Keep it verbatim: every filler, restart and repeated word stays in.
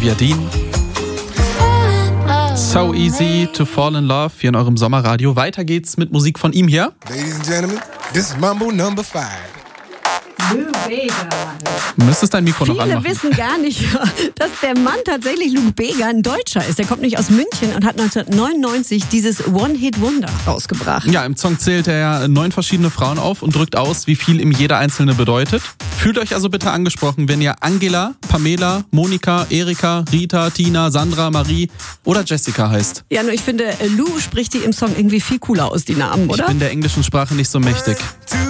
Olivia Dean. So easy to fall in love hier in eurem Sommerradio. Weiter geht's mit Musik von ihm hier. Ladies and gentlemen, this is Mambo number five. Lou Bega. Du müsstest dein Mikro noch Viele anmachen. wissen gar nicht, dass der Mann tatsächlich Lou Bega ein Deutscher ist. Der kommt nicht aus München und hat neunzehnhundertneunundneunzig dieses One-Hit-Wonder rausgebracht. Ja, im Song zählt er ja neun verschiedene Frauen auf und drückt aus, wie viel ihm jede einzelne bedeutet. Fühlt euch also bitte angesprochen, wenn ihr Angela, Pamela, Monika, Erika, Rita, Tina, Sandra, Marie oder Jessica heißt. Ja, nur ich finde, Lou spricht die im Song irgendwie viel cooler aus, die Namen, oder? Ich bin der englischen Sprache nicht so mächtig. Two